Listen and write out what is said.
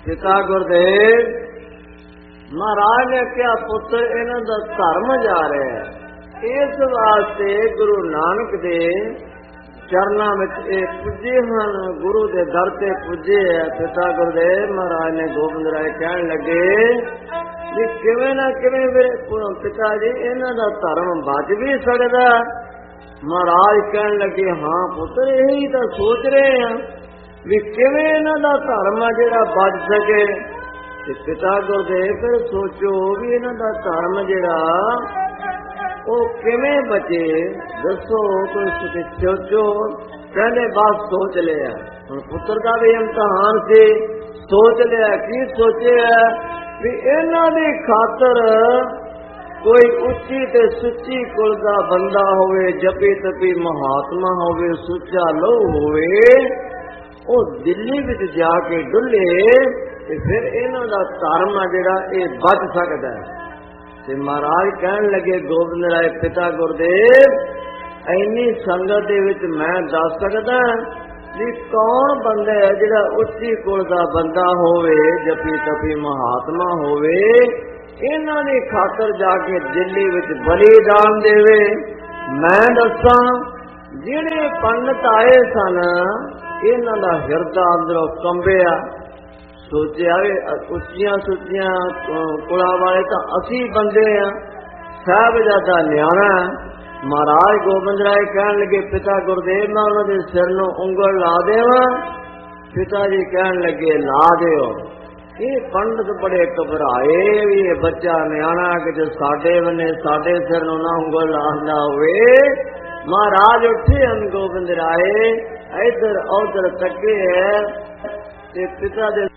पिता गुरदेव महाराज ने क्या पुत्र इन्हां दा धर्म जा रहा है। इस वास्ते गुरु नानक दे चरना में पुजे हैं, गुरु के दर से पुजे है। पिता गुरदेव महाराज ने गोबिंद राय कहन लगे भी किवें ना किवें पिता जी इन्हां दा धर्म बच भी सकदा। महाराज कहन लगे हाँ पुत्र यही तो सोच रहे हैं भी किवें इन्हां दा धर्म जिहड़ा बच सके। ते पिता गुरदेव फिर सोचो भी इन्हां दा धर्म जिहड़ा ਉਹ ਕਿਵੇਂ ਬਚੇ ਦੱਸੋ ਤੁਸੀਂ ਸੋਚੋ। ਕਹਿੰਦੇ ਬਸ ਸੋਚ ਲਿਆ। ਹੁਣ ਪੁੱਤਰ ਦਾ ਵੀ ਇਮਤਿਹਾਨ ਸੀ, ਸੋਚ ਲਿਆ। ਕੀ ਸੋਚਿਆ ਵੀ ਇਹਨਾਂ ਦੀ ਖਾਤਰ ਕੋਈ ਉੱਚੀ ਤੇ ਸੁੱਚੀ ਕੁਲ ਦਾ ਬੰਦਾ ਹੋਵੇ, ਜਪੀ ਤਪੀ ਮਹਾਤਮਾ ਹੋਵੇ, ਸੁੱਚਾ ਲਹੂ ਹੋਵੇ, ਉਹ ਦਿੱਲੀ ਵਿੱਚ ਜਾ ਕੇ ਡੁੱਲੇ ਤੇ ਫਿਰ ਇਹਨਾਂ ਦਾ ਧਰਮ ਆ ਜਿਹੜਾ ਇਹ ਬਚ ਸਕਦਾ ਹੈ। ਤੇ ਮਹਾਰਾਜ ਕਹਿਣ ਲੱਗੇ ਗੋਬਿੰਦ ਰਾਏ ਪਿਤਾ ਗੁਰਦੇਵ ਇੰਨੀ ਸੰਗਤ ਦੇ ਵਿੱਚ ਮੈਂ ਦੱਸ ਸਕਦਾ ਵੀ ਕੌਣ ਬੰਦਾ ਹੈ ਜਿਹੜਾ ਉੱਚੀ ਕੁਲ ਦਾ ਬੰਦਾ ਹੋਵੇ, ਜਪੀ ਤਪੀ ਮਹਾਤਮਾ ਹੋਵੇ, ਇਹਨਾਂ ਦੀ ਖਾਤਰ ਜਾ ਕੇ ਦਿੱਲੀ ਵਿੱਚ ਬਲੀਦਾਨ ਦੇਵੇ। ਮੈਂ ਦੱਸਾਂ ਜਿਹੜੇ ਪੰਡਤ ਆਏ ਸਨ ਇਹਨਾਂ ਦਾ ਹਿਰਦਾ ਅੰਦਰੋਂ ਕੰਬਿਆ। सोचा उच्चियां सुच्चियां कुला वाले तो असी बंदे हैं, साहबजादा न्याणा। महाराज गोबिंद राय कहन लगे पिता गुरदेव मैं उन्होंने सिर नूं उंगल ला देवां। पिता जी कहन लगे ला दिओ। ये पंडित बड़े घबराए भी ये बच्चा न्याणा किते साडे बने साडे सिर नूं ना उंगल लांदा होवे। महाराज उठे हम गोबिंद राय इधर उधर तके है ते पिता दे